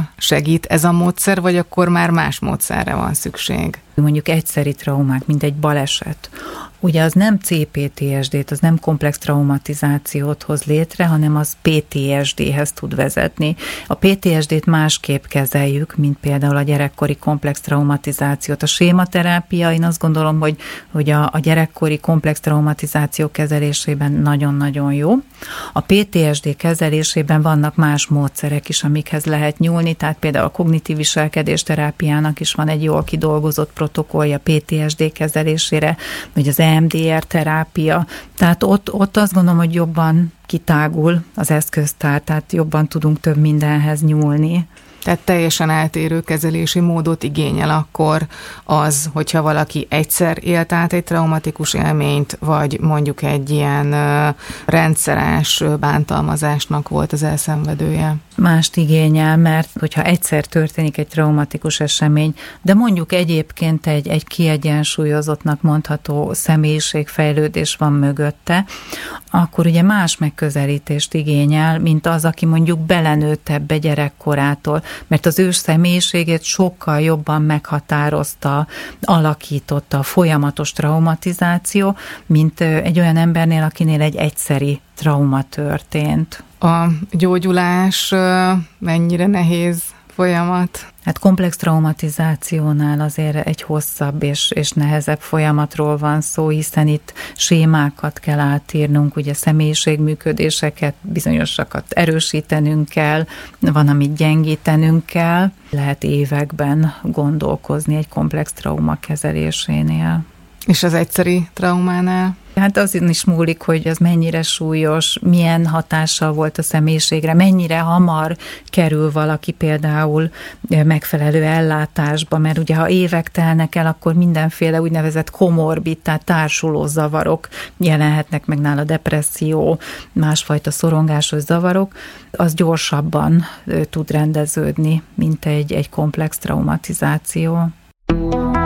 segít ez a módszer, vagy akkor már más módszerre van szükség? Mondjuk egyszeri traumák, mint egy baleset. Ugye az nem CPTSD-t, az nem komplex traumatizációt hoz létre, hanem az PTSD-hez tud vezetni. A PTSD-t másképp kezeljük, mint például a gyerekkori komplex traumatizációt. A sématerápia, én azt gondolom, hogy a gyerekkori komplex traumatizáció kezelésében nagyon-nagyon jó. A PTSD kezelésében vannak más módszerek is, amikhez lehet nyúlni, tehát például a kognitív viselkedésterápiának is van egy jól kidolgozott protokollja PTSD kezelésére, vagy az EMDR terápia. Tehát ott azt gondolom, hogy jobban kitágul az eszköztár, tehát jobban tudunk több mindenhez nyúlni. Tehát teljesen eltérő kezelési módot igényel akkor az, hogyha valaki egyszer élt át egy traumatikus élményt, vagy mondjuk egy ilyen rendszeres bántalmazásnak volt az elszenvedője. Mást igényel, mert hogyha egyszer történik egy traumatikus esemény, de mondjuk egyébként egy kiegyensúlyozottnak mondható személyiségfejlődés van mögötte, akkor ugye más megközelítést igényel, mint az, aki mondjuk belenőtt ebbe gyerekkorától, mert az ő személyiségét sokkal jobban meghatározta, alakította a folyamatos traumatizáció, mint egy olyan embernél, akinél egy egyszeri trauma történt. A gyógyulás mennyire nehéz folyamat? Hát komplex traumatizációnál azért egy hosszabb és nehezebb folyamatról van szó, hiszen itt sémákat kell átírnunk, ugye személyiségműködéseket, bizonyosakat erősítenünk kell, van, amit gyengítenünk kell. Lehet években gondolkozni egy komplex trauma kezelésénél. És az egyszeri traumánál? Hát azon is múlik, hogy az mennyire súlyos, milyen hatással volt a személyiségre, mennyire hamar kerül valaki például megfelelő ellátásba, mert ugye ha évek telnek el, akkor mindenféle úgynevezett komorbid, tehát társuló zavarok jelenhetnek meg nála, depresszió, másfajta szorongásos zavarok, az gyorsabban tud rendeződni, mint egy komplex traumatizáció.